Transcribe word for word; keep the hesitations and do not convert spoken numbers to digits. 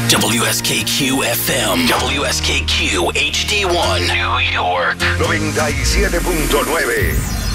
W S K Q F M, W S K Q H D one, New York. noventa y siete punto nueve.